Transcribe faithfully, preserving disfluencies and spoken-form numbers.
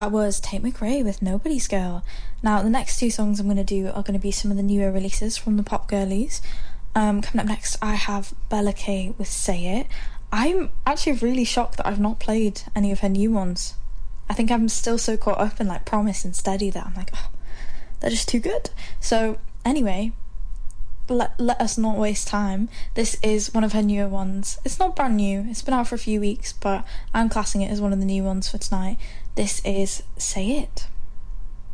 That was Tate McRae with Nobody's Girl. Now, the next two songs I'm going to do are going to be some of the newer releases from the pop girlies. Um, coming up next, I have Bella K with Say It. I'm actually really shocked that I've not played any of her new ones. I think I'm still so caught up in like Promise and Steady that I'm like, oh, they're just too good. So anyway, let, let us not waste time. This is one of her newer ones. It's not brand new, it's been out for a few weeks, but I'm classing it as one of the new ones for tonight. This is Say It.